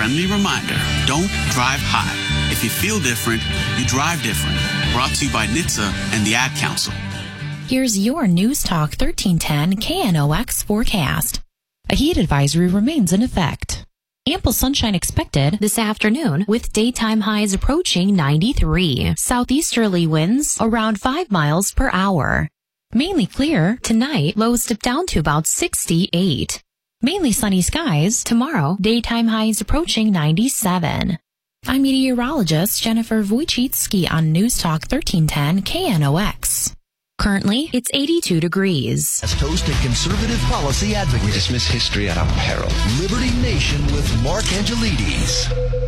friendly reminder, don't drive high. If you feel different, you drive different. Brought to you by NHTSA and the Ad Council. Here's your News Talk 1310 KNOX forecast. A heat advisory remains in effect. Ample sunshine expected this afternoon with daytime highs approaching 93. Southeasterly winds around 5 miles per hour. Mainly clear tonight, lows dip down to about 68. Mainly sunny skies tomorrow, daytime highs approaching 97. I'm meteorologist Jennifer Wojcicki on News Talk 1310 KNOX. Currently, it's 82 degrees. As host and conservative policy advocate. We dismiss history at our peril. Liberty Nation with Mark Angelides.